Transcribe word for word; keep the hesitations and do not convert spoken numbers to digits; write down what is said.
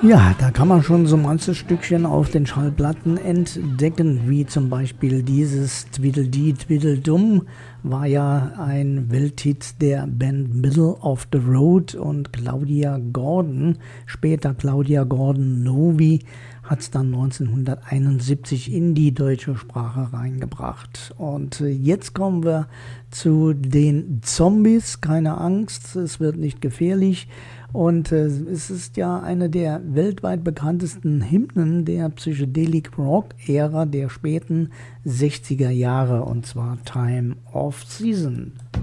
Ja, da kann man schon so manches Stückchen auf den Schallplatten entdecken, wie zum Beispiel dieses Tweedledee Tweedledum war ja ein Welthit der Band Middle of the Road, und Claudia Gordon, später Claudia Gordon Novi, hat es dann neunzehnhunderteinundsiebzig in die deutsche Sprache reingebracht. Und jetzt kommen wir zu den Zombies. Keine Angst, es wird nicht gefährlich. Und äh, es ist ja eine der weltweit bekanntesten Hymnen der Psychedelic Rock-Ära der späten sechziger Jahre, und zwar Time of Season.